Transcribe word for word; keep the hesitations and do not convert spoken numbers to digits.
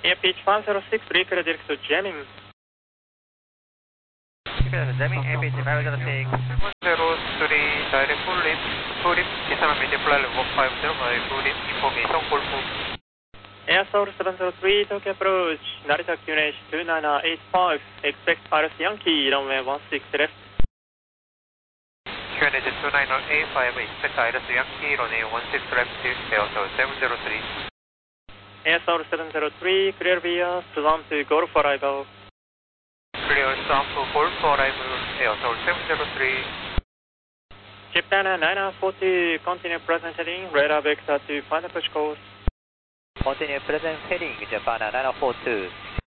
Air pitch five zero six, recall direct to jamming. Jamming, air pitch five zero six. seven zero three, direct full lift, full lift, Kisama media flight level five zero five, full lift, information, Golf. Air Soul seven zero three, Tokyo approach, Narita Q N H two nine eight five, expect Paris Yankee, runway one six left. Q N H two nine eight five, expect Iris Yankee, runway one six left, Air Soul seven zero three. Air Soul seven zero three, clear via Suzanne to Golf arrival. Clear Suzanne to Golf arrival, Air Soul seven zero three. Japan nine four two, continue present heading, radar vector to final push course. Continue present heading, Japan nine four two.